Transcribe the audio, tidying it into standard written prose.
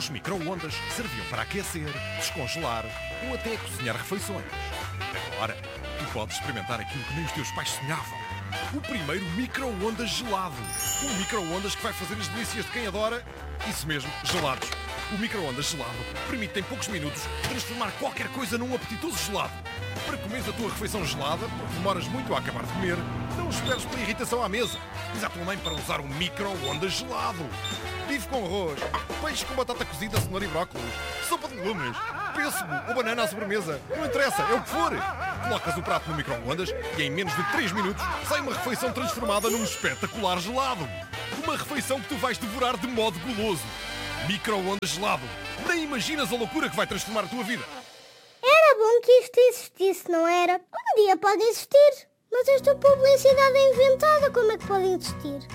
Os micro-ondas serviam para aquecer, descongelar ou até cozinhar refeições. Agora, tu podes experimentar aquilo que nem os teus pais sonhavam. O primeiro micro-ondas gelado. Um micro-ondas que vai fazer as delícias de quem adora, isso mesmo, gelados. O micro-ondas gelado permite em poucos minutos transformar qualquer coisa num apetitoso gelado. Para comeres a tua refeição gelada, porque demoras muito a acabar de comer, não esperes pela irritação à mesa. Diz à tua mãe para usar um micro-ondas gelado. Bife com arroz, peixe com batata cozida, cenoura e brócolis, sopa de legumes, pêssego ou banana à sobremesa. Não interessa, é o que for. Colocas o prato no micro-ondas e em menos de 3 minutos sai uma refeição transformada num espetacular gelado. Uma refeição que tu vais devorar de modo goloso. Micro-ondas gelado. Nem imaginas a loucura que vai transformar a tua vida. Era bom que isto existisse, não era? Um dia pode existir. Mas esta publicidade é inventada, como é que pode existir?